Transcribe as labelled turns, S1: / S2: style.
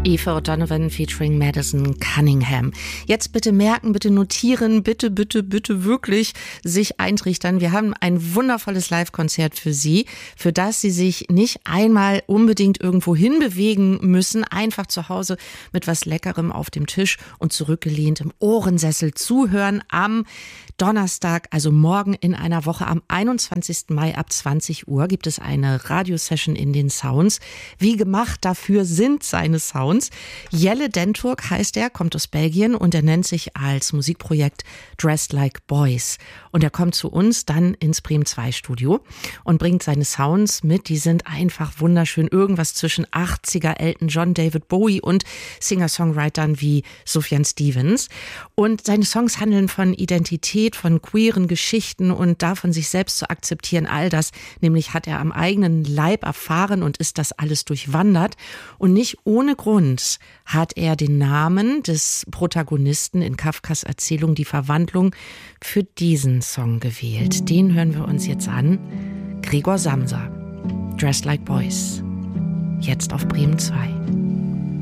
S1: Aoife O'Donovan featuring Madison Cunningham. Jetzt bitte merken, bitte notieren, bitte wirklich sich eintrichtern. Wir haben ein wundervolles Live-Konzert für Sie, für das Sie sich nicht einmal unbedingt irgendwo hinbewegen müssen, einfach zu Hause mit was Leckerem auf dem Tisch und zurückgelehnt im Ohrensessel zuhören am Donnerstag, also morgen in einer Woche am 21. Mai ab 20 Uhr gibt es eine Radiosession in den Sounds. Wie gemacht dafür sind seine Sounds. Jelle Denturk heißt er, kommt aus Belgien und er nennt sich als Musikprojekt Dressed Like Boys. Und er kommt zu uns dann ins Bremen 2 Studio und bringt seine Sounds mit. Die sind einfach wunderschön. Irgendwas zwischen 80er Elton John, David Bowie und Singer-Songwritern wie Sufjan Stevens. Und seine Songs handeln von Identität, von queeren Geschichten und davon, sich selbst zu akzeptieren. All das nämlich hat er am eigenen Leib erfahren und ist das alles durchwandert. Und nicht ohne Grund hat er den Namen des Protagonisten in Kafkas Erzählung Die Verwandlung für diesen Song gewählt. Den hören wir uns jetzt an. Gregor Samsa, Dressed Like Boys. Jetzt auf Bremen 2.